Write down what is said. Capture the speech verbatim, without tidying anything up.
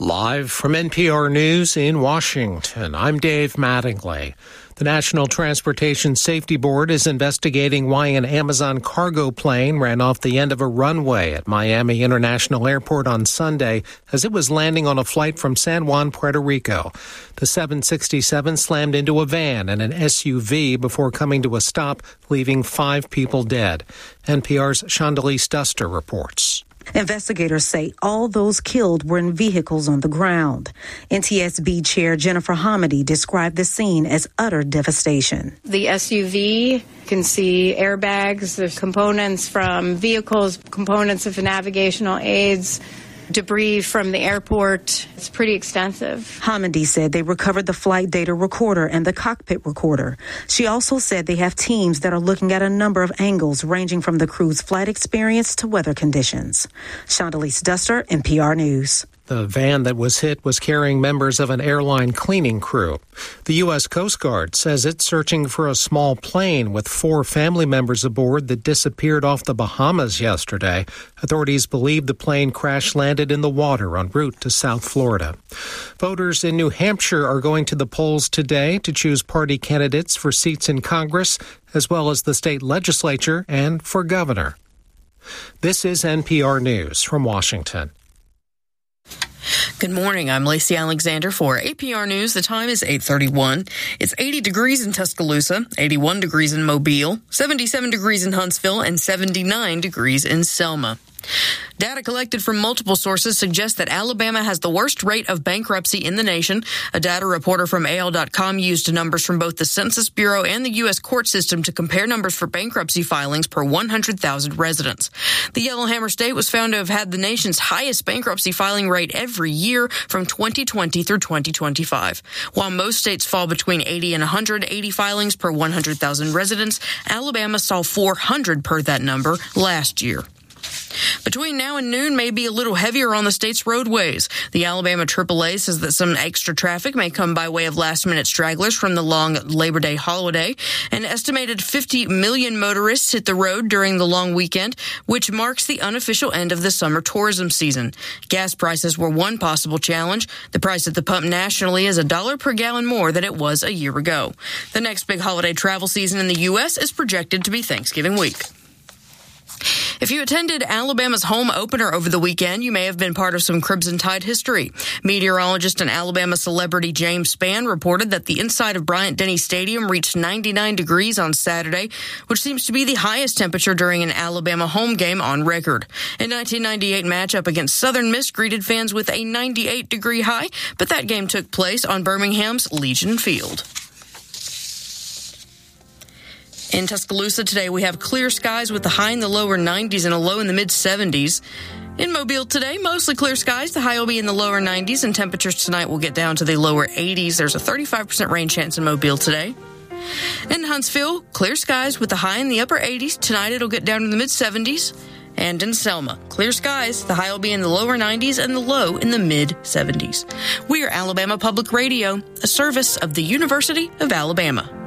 Live from N P R News in Washington, I'm Dave Mattingly. The National Transportation Safety Board is investigating why an Amazon cargo plane ran off the end of a runway at Miami International Airport on Sunday as it was landing on a flight from San Juan, Puerto Rico. The seven sixty-seven slammed into a van and an S U V before coming to a stop, leaving five people dead. N P R's Chandalise Duster reports. Investigators say all those killed were in vehicles on the ground. N T S B Chair Jennifer Hamady described the scene as utter devastation. The S U V can see airbags, there's components from vehicles, components of navigational aids, debris from the airport. It's pretty extensive. Hamady said they recovered the flight data recorder and the cockpit recorder. She also said they have teams that are looking at a number of angles ranging from the crew's flight experience to weather conditions. Chandalise Duster, N P R News. The van that was hit was carrying members of an airline cleaning crew. The U S Coast Guard says it's searching for a small plane with four family members aboard that disappeared off the Bahamas yesterday. Authorities believe the plane crash-landed in the water en route to South Florida. Voters in New Hampshire are going to the polls today to choose party candidates for seats in Congress, as well as the state legislature and for governor. This is N P R News from Washington. Good morning. I'm Lacey Alexander for A P R News. The time is eight thirty-one. It's eighty degrees in Tuscaloosa, eighty-one degrees in Mobile, seventy-seven degrees in Huntsville, and seventy-nine degrees in Selma. Data collected from multiple sources suggests that Alabama has the worst rate of bankruptcy in the nation. A data reporter from A L dot com used numbers from both the Census Bureau and the U S court system to compare numbers for bankruptcy filings per one hundred thousand residents. The Yellowhammer State was found to have had the nation's highest bankruptcy filing rate every year from twenty twenty through twenty twenty-five. While most states fall between eighty and one hundred eighty filings per one hundred thousand residents, Alabama saw four hundred per that number last year. Between now and noon may be a little heavier on the state's roadways. The Alabama triple A says that some extra traffic may come by way of last-minute stragglers from the long Labor Day holiday. An estimated fifty million motorists hit the road during the long weekend, which marks the unofficial end of the summer tourism season. Gas prices were one possible challenge. The price at the pump nationally is a dollar per gallon more than it was a year ago. The next big holiday travel season in the U S is projected to be Thanksgiving week. If you attended Alabama's home opener over the weekend, you may have been part of some Crimson Tide history. Meteorologist and Alabama celebrity James Spann reported that the inside of Bryant-Denny Stadium reached ninety-nine degrees on Saturday, which seems to be the highest temperature during an Alabama home game on record. A nineteen ninety-eight matchup against Southern Miss greeted fans with a ninety-eight degree high, but that game took place on Birmingham's Legion Field. In Tuscaloosa today, we have clear skies with the high in the lower nineties and a low in the mid-seventies. In Mobile today, mostly clear skies. The high will be in the lower nineties, and temperatures tonight will get down to the lower eighties. There's a thirty-five percent rain chance in Mobile today. In Huntsville, clear skies with the high in the upper eighties. Tonight, it'll get down to the mid-seventies. And in Selma, clear skies. The high will be in the lower nineties and the low in the mid-seventies. We are Alabama Public Radio, a service of the University of Alabama.